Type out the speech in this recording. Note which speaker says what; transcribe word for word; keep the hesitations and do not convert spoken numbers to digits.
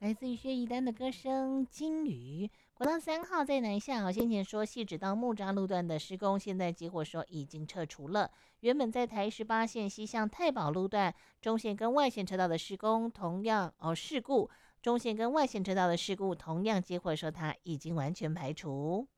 Speaker 1: 来自于薛逸丹的歌声《金鱼》。国道三号在南下，先前说细指到木栅路段的施工，现在结果说已经撤除了。原本在台十八线西向太保路段中线跟外线车道的施工，同样哦事故，中线跟外线车道的事故同样结果说它已经完全排除。